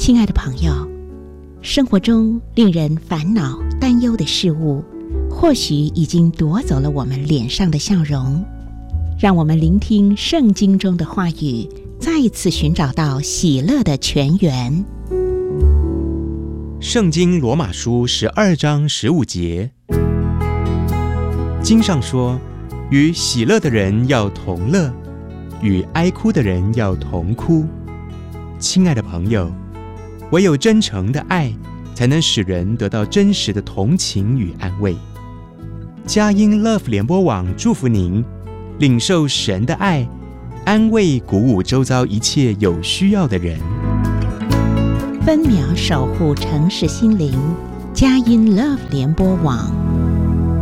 亲爱的朋友，生活中令人烦恼担忧的事物，或许已经夺走了我们脸上的笑容。让我们聆听圣经中的话语，再一次寻找到喜乐的泉源。 圣经罗马书12章15节，经上说，与喜乐的人要同乐，与哀哭的人要同哭。亲爱的朋友，唯有真诚的爱，才能使人得到真实的同情与安慰。佳音 Love 联播网祝福您，领受神的爱，安慰鼓舞周遭一切有需要的人。 分秒守护城市心灵，佳音 Love 联播网。